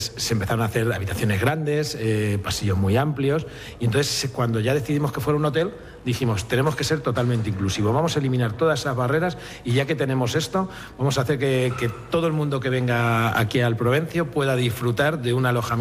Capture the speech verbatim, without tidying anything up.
se empezaron a hacer habitaciones grandes, eh, pasillos muy amplios, y entonces cuando ya decidimos que fuera un hotel, dijimos, tenemos que ser totalmente inclusivos, vamos a eliminar todas esas barreras y ya que tenemos esto, vamos a hacer que, que todo el mundo que venga aquí al Provencio pueda disfrutar de un alojamiento